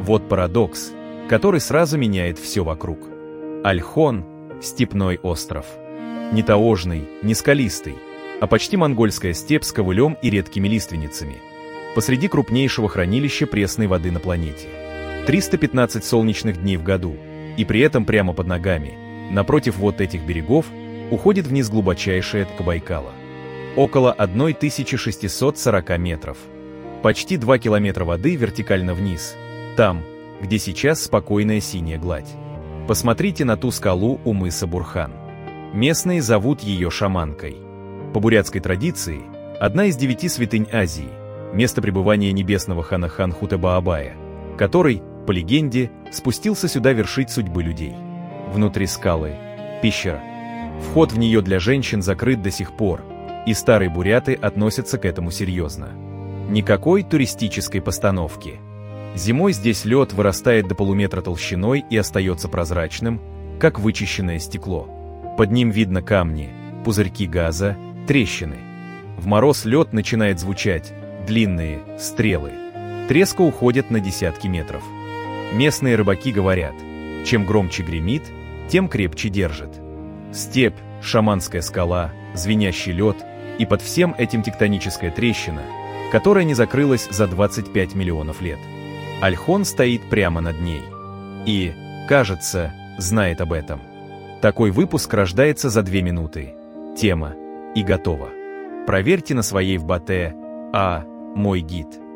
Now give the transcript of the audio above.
Вот парадокс, который сразу меняет все вокруг. Ольхон – степной остров. Не таежный, не скалистый, а почти монгольская степь с ковылем и редкими лиственницами. Посреди крупнейшего хранилища пресной воды на планете. 315 солнечных дней в году, и при этом прямо под ногами, напротив вот этих берегов, уходит вниз глубочайшая ткань Байкала. Около 1640 метров. Почти 2 километра воды вертикально вниз, там, где сейчас спокойная синяя гладь. Посмотрите на ту скалу у мыса Бурхан. Местные зовут ее шаманкой. По бурятской традиции, одна из 9 святынь Азии, место пребывания небесного хана Хан-Хута-Баабая, который, по легенде, спустился сюда вершить судьбы людей. Внутри скалы – пещера. Вход в нее для женщин закрыт до сих пор, и старые буряты относятся к этому серьезно. Никакой туристической постановки. Зимой здесь лед вырастает до полуметра толщиной и остается прозрачным, как вычищенное стекло. Под ним видно камни, пузырьки газа, трещины. В мороз лед начинает звучать, длинные стрелы. Треска уходит на десятки метров. Местные рыбаки говорят, чем громче гремит, тем крепче держит. Степь, шаманская скала, звенящий лед и под всем этим тектоническая трещина, которая не закрылась за 25 миллионов лет. Ольхон стоит прямо над ней. И, кажется, знает об этом. Такой выпуск рождается за 2 минуты. Тема. И готово. Проверьте на своей в Батэ. Мой гид.